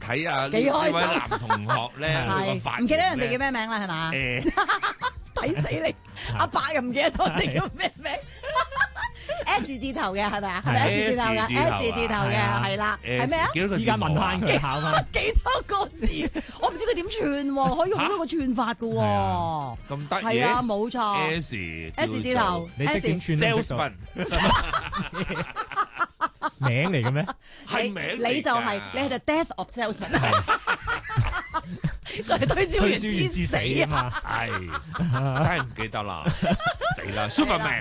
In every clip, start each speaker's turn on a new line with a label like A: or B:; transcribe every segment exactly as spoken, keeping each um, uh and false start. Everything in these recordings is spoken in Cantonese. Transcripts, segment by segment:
A: 睇下呢位男同學咧，
B: 係唔記得人哋叫咩名啦，係嘛？
A: 誒，
B: 抵死你！阿伯又唔記得咗人哋叫咩名 ？S 字頭嘅係咪啊？係咪 S 字頭嘅 ？S 字頭嘅係啦，係咩啊？
C: 依家問翻佢考翻
B: 幾多個字？我唔知佢點串喎，可以好多個串法嘅喎。
A: 咁得意？
B: 係啊，冇錯。
A: S
B: S 字頭，
C: 你識點串都識到。名嚟嘅咩？
A: 係名，
B: 你就係你係就 Death of Salesman， 就係推銷員之死啊嘛！
A: 係真係唔記得啦，死啦 ！Superman，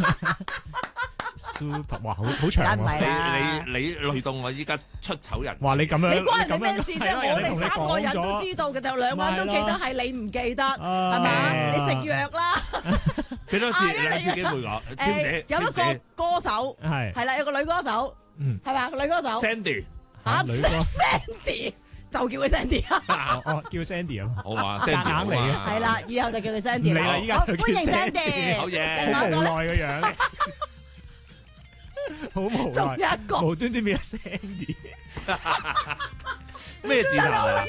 C: Super 哇，好好長
A: 喎！你你你累到我依家出醜人。
C: 哇！你咁樣，
B: 你關人哋咩事啫？我哋三個人都知道嘅，就兩個人都記得，係你唔記得，係嘛？你食藥啦！
A: 幾多次兩次機會我？
B: 誒，有一個歌手
C: 係
B: 係啦，有個女歌手，
C: 嗯，
B: 係嘛？女歌手
A: Sandy
B: 啊
C: 女歌
B: Sandy 就叫佢 Sandy
C: 哦哦，叫 Sandy 啊，
A: 好啊
C: 夾硬嚟嘅，
B: 係啦，以後就叫佢 Sandy
C: 啦。依家
B: 好歡迎 Sandy，
A: 好嘢，
C: 好無奈嘅樣，好無奈，
B: 仲有一個
C: 無端端變咗 Sandy，
A: 咩字頭啊？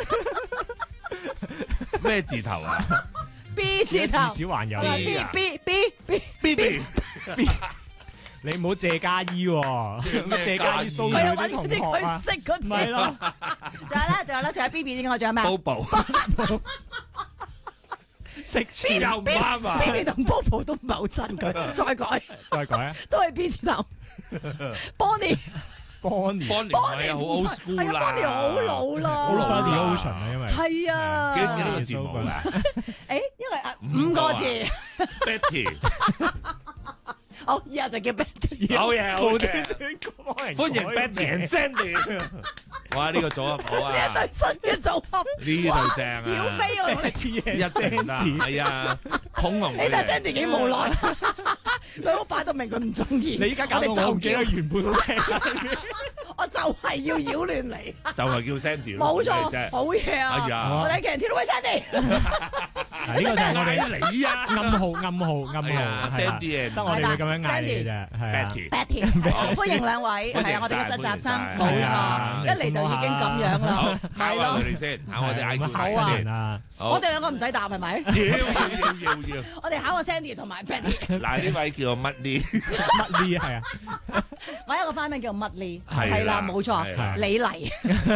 A: 咩字頭啊？
B: B 字頭，
C: 至少還有
B: B B B B
A: B B
C: B， 你唔好借家衣喎，借家衣騷擾啲同學啊！
B: 識嗰啲，
C: 唔係咯，
B: 仲有咧，仲有咧，仲有 B B 之外，仲有咩啊
A: ？Bobo
C: 食錢
A: 又唔啱啊
B: ！B B 同 Bobo 都唔係好真佢，再改，
C: 再改啊！
B: 都係 B 字頭 ，Bonnie。
C: Bonnie，Bonnie
A: 係啊，好 old school 啦
B: ，Bonnie 好老啦，
C: 好老啲 Ocean 啊，因為
B: 係啊，
A: 記唔記得個節目啊？
B: 誒，因為啊五個字
A: ，Betty，
B: 好，以後就叫 Betty，
A: 好嘢，好嘅，歡迎 Betty and Sandy， 哇，呢個組合好啊，
B: 呢一對新嘅組合，
A: 呢對正啊，
B: 曉飛我同你
A: 一定啦，係啊，恐龍，
B: 你睇 Sandy 幾無奈，佢好擺到明佢唔中意，
C: 你依家搞到我唔記得原本好聽，
B: 我就係要擾亂你，
A: 就係叫 Sandy，
B: 冇錯，好嘢啊！
A: 哎呀，
B: 我哋其實跳到位 Sandy，
C: 呢個就係我哋
A: 你啊，
C: 暗號暗號暗號
A: ，Sandy
C: 得我哋會咁樣嗌你嘅啫，係啊
A: ，Betty，
B: 歡迎兩位，係啊，我哋嘅實習生，冇錯，一嚟就已經咁樣啦，
A: 考下佢哋先，考我哋 I Q 題先
C: 啊！
B: 我哋兩個唔使答係咪？
A: 要要要要，
B: 我哋考個 Sandy 同埋 Betty。
A: 嗱，呢位叫乜呢？
C: 乜呢？係啊，
B: 我有一個花名叫乜呢？
A: 係
B: 係啦，冇錯，李黎。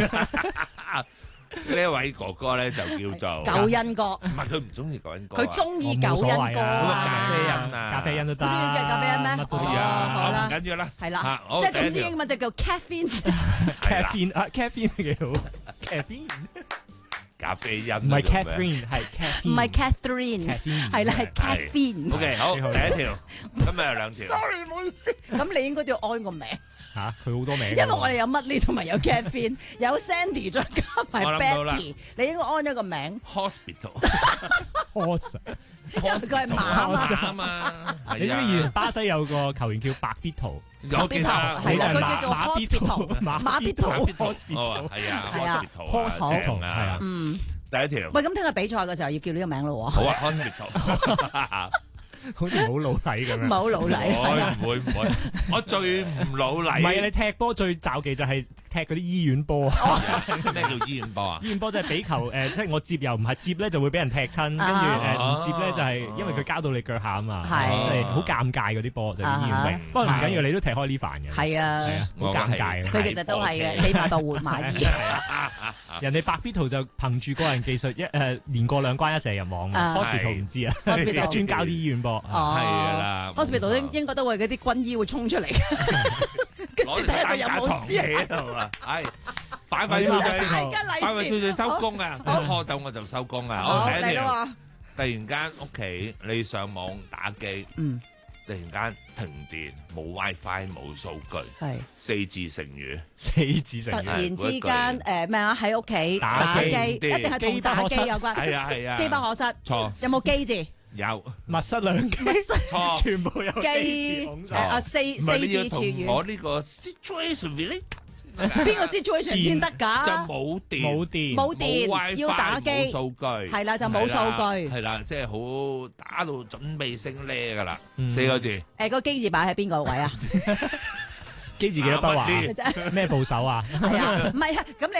A: 呢一位哥哥咧就叫做
B: 九恩哥，
A: 唔係佢唔中意九恩哥，
B: 佢中意九恩哥啊！
A: 咖啡因啊，
C: 咖啡因都得。
B: 中意食咖啡因咩？
A: 哦，好啦，唔緊要啦，
B: 係啦，即係總之英文就叫 caffeine。
C: caffeine 啊 caffeine 幾好 caffeine
A: 咖啡因
C: 唔係 Catherine 係 caffeine
B: 唔係 Catherine 係啦係 caffeine。
A: OK 好，第一條，今日有兩條。
B: Sorry 唔好意思，咁你應該都要安個名。
C: 嚇，佢好多名。
B: 因為我哋有乜呢同埋有 caffeine， 有 Sandy 再加埋 Betty， 你應該安一個名。
A: Hospital。
B: 因為佢係馬
A: 啊嘛。
C: 你知唔知以前巴西有個球員叫白必圖？
A: 有記得，
B: 係啦，佢叫做 Hospital， 馬必圖
A: Hospital，係啊 Hospital 啊，
B: 嗯，
A: 第一條。
B: 喂，咁聽日比賽嘅時候要叫呢個名咯喎。
A: 好啊 Hospital。
C: 好似好老禮咁樣，
B: 唔係好老禮，
A: 唔會唔會，我最唔老禮。
C: 唔係你踢波最罩忌就係踢嗰啲醫院波啊！
A: 咩叫醫院波啊？
C: 醫院波即係俾球誒，即係我接又唔係接咧，就會俾人踢親，跟住誒唔接咧就係因為佢交到你腳下啊嘛，即係好尷尬嗰啲波就醫院波。不過唔緊要，你都踢開呢範嘅。
B: 係啊，
C: 好尷尬。
B: 佢其實都係嘅，死馬當活馬醫。
C: 人哋白必圖就憑住個人技術一誒連過兩關一射入網，Hospital 唔知啊，Hospital 專交啲醫院波。
A: 係啦
B: ，Hospital 應應該都會嗰啲軍醫會衝出嚟，跟住睇下佢有冇事喺度
A: 啊！係快快脆脆，快快脆脆收工啊！拖走我就收工啊！好，第一條，突然間屋企你上網打機，嗯，突然間停電，冇 WiFi，冇數據，係四字成語，
C: 四字成語。
B: 突然之間誒咩啊？喺屋企打機，一定係同打機有關。
A: 係啊係啊，
B: 機不可失。錯。有冇機字？
A: 有
C: 密室兩機，
A: 錯，
C: 全部有
B: 機字。啊四四字詞語。
A: 我呢個 situation related，
B: 邊個 situation 先得㗎？
A: 就冇電，
C: 冇電，
B: 冇電，要打機，
A: 冇數據，
B: 係啦就冇數據，
A: 係啦，即係好打到準備升呢㗎啦，四個字。
B: 誒個機字擺喺邊個位啊？
C: 機字幾多筆畫？咩部首啊？
B: 係啊，唔係啊，咁你。